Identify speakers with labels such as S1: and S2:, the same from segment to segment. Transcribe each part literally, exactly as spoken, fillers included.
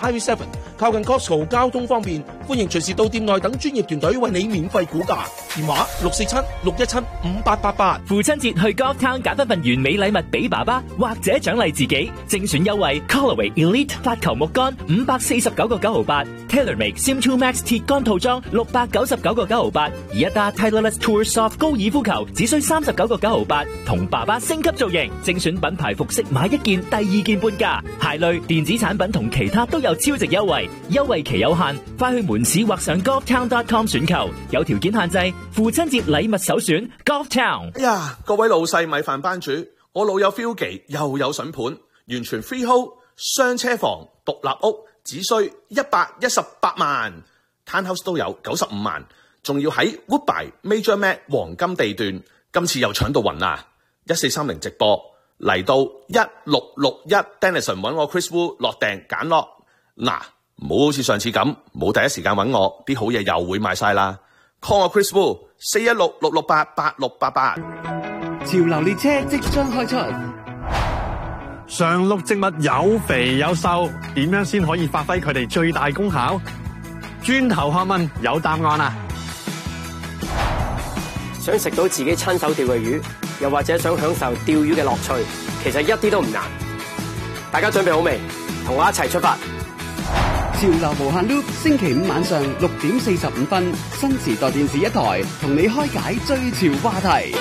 S1: Highway Seven，靠近 Costco， 交通方便，歡迎隨時到店內等專業團隊為你免費估價。電話六四七六一七五八八八。
S2: 父親節去 Golf Town 揀一份完美禮物俾爸爸，或者獎勵自己，精選優惠 Callaway Elite 發球木桿五百四十九個九毫八 ，TaylorMade Sim two Max 鐵桿套裝六百九十九個九毫八，而一打 Titleist Tour Soft 高爾夫球只需三十九個九毫八，同爸爸升級造型，精選品牌服飾買一件第二件半價，鞋類、電子產品同其他都有超值優惠，優惠期有限，快去門市或上 golf town dot com 選購，有條件限制。父親節禮物首選 Golf Town。
S3: 哎呀，各位老細米飯班主，我老友 Philgy 又有筍盤，完全 freehold， 雙車房，獨立屋，只需一百一十八萬 ，townhouse 都有九十五萬，仲要喺 Woodbine Major Mac 黃金地段，今次又搶到暈啦！一四三零直播嚟到一六六一 Denison 揾我 Chris Wu 落訂揀落，嗱，唔好好似上次咁，冇第一時間揾我，啲好嘢又會賣晒啦。call 我 Chris Wu 四一六六六八八六八八。
S4: 潮流列車即將開出，
S5: 常綠植物有肥有瘦，點樣先可以發揮佢哋最大功效？轉頭學問有答案啊！
S6: 想食到自己親手釣嘅魚，又或者想享受釣魚嘅樂趣，其實一啲都唔難。大家準備好未？同我一齊出發！
S4: 潮流無限 loop， 星期五晚上六點四十五分，新時代電視一台同你開解最潮話題。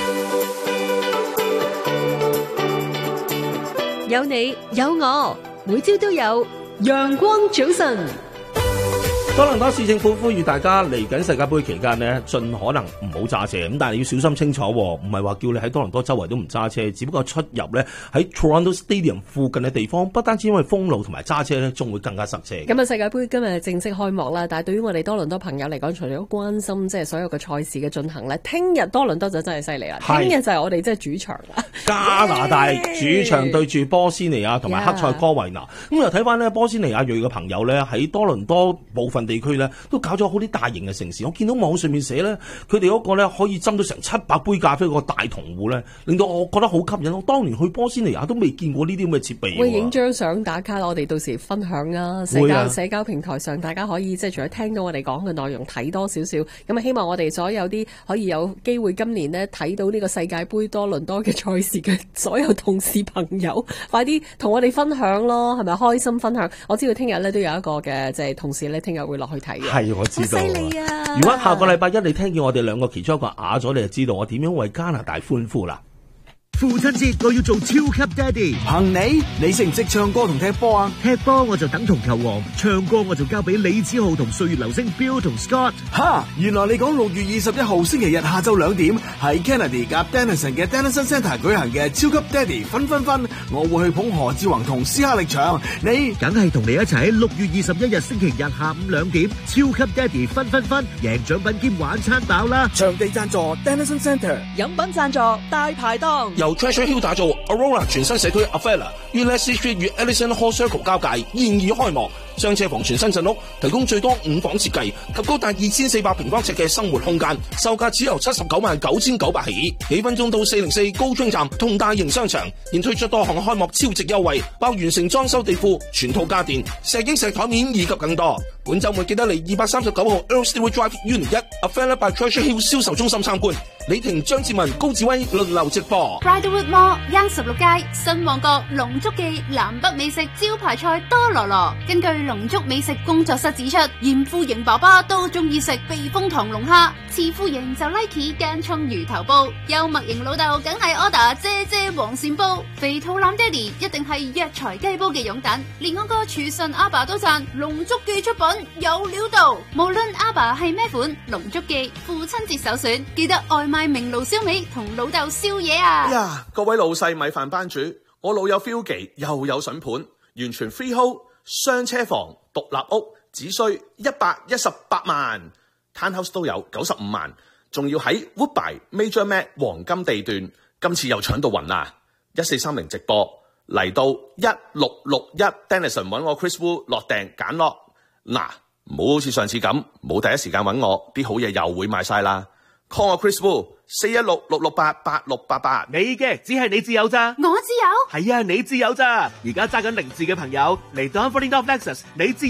S7: 有你有我，每朝都有陽光早晨。
S1: 多倫多市政府呼籲大家嚟緊世界盃期間呢，盡可能唔好揸車，咁但係要小心清楚，唔係話叫你喺多倫多周圍都唔揸車，只不過出入呢喺 Toronto Stadium 附近嘅地方，不單止因為封路同埋揸車呢，仲會更加塞車。
S7: 咁啊，世界盃今日正式開幕啦，但係對於我哋多倫多朋友嚟講，除咗關心即係所有嘅賽事嘅進行咧，聽日多倫多就真係犀利啦，聽日就係我哋即係主場啦，
S1: 加拿大主場對住波斯尼亞同埋克塞哥維納。咁又睇翻呢，波斯尼亞裔嘅朋友呢，喺多倫多部分地區咧都搞咗好啲大型嘅城市，我見到網上面寫咧，佢哋嗰個咧可以斟到成七百杯咖啡個大銅壺咧，令到我覺得好吸引。我當年去波斯尼亞都未見過呢啲咁嘅設備。
S7: 會影張相打卡，我哋到時分享啊！社交、啊、社交平台上，大家可以即係除咗聽到我哋講嘅內容，睇多少少。咁啊，希望我哋所有啲可以有機會今年呢睇到呢個世界盃多倫多嘅賽事嘅所有同事朋友，快啲同我哋分享咯，係咪開心分享？我知道聽日咧都有一個嘅即係同事咧，聽日會落去睇。
S1: 係，我知道。
S7: 好犀利啊！
S1: 如果下個禮拜一你聽見我哋兩個其中一個啞咗，你就知道我點樣為加拿大歡呼啦。
S8: 父親節我要做超級爹哋，
S4: 憑你？你識唔識唱歌同踢波啊？
S8: 踢波我就等同球王，唱歌我就交俾李子浩同歲月流星 Bill 同 Scott。
S4: 哈！原來你講六月二十一號星期日下晝兩點喺 Kennedy 夾 Denison 嘅 Denison Centre 舉行嘅超級爹哋分分分，我會去捧何志宏同斯哈力場，你
S8: 梗係同你一齊喺六月二十一日星期日下午兩點超級爹哋分分分，贏獎品兼晚餐飽啦！
S4: 場地贊助 Denison Centre，
S7: 飲品贊助大排檔。
S1: 由 Treasure Hill 打造 Aurora 全新社區 Avella 於 Leslie Street 與 Ellison Hall Circle 交界，現已開幕。雙車房全新陣屋，提供最多五房設計及高達二千四百平方尺嘅生活空間，售價只由七十九萬九千九百起。幾分鐘到四零四高津站同大型商場，現推出多項開幕超值優惠，包完成裝修地庫、全套家電、石英石台面以及更多。本週末記得嚟二百三十九號 Earl Stewart Drive Unit 一 Avella by Treasure Hill 銷售中心參觀。李婷、張志文、高志威輪流直播。
S9: Bridlewood Mall 一十六街新旺角龍竹記南北美食招牌菜多羅羅。根據龍竹美食工作室指出，嚴父型爸爸都中意食避風塘龍蝦，慈父型就 like 間葱魚頭煲，幽默型老豆梗係 order 姐姐黃鱔煲，肥肚腩爹哋一定係藥材雞煲嘅擁躉。連我個廚神阿爸都讚龍竹記出品有料到，無論阿爸係咩款，龍竹記父親節首選，記得外賣明爐燒味同老豆燒嘢啊！
S3: 哎呀，各位老細米飯班主，我老友 Philgy 又有筍盤，完全 freehold， 雙車房，獨立屋，只需一百一十八萬 ，townhouse 都有九十五萬，仲要喺 Woodbine Major Mac 黃金地段，今次又搶到暈啦！一四三零直播嚟到一六六一 Denison 揾我 Chris Wu 落訂揀落，嗱，唔好好似上次咁，冇第一時間揾我，啲好嘢又會賣晒啦。call 我 Chris Wu 四一六六六八八六八八。
S8: 你嘅只係你自有咋？
S9: 我自有？
S8: 係啊，你自有咋？而家揸緊零字嘅朋友嚟到 Forty North Lexus，你自